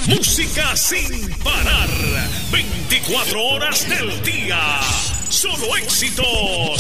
Música sin parar. 24 horas del día. Solo éxitos.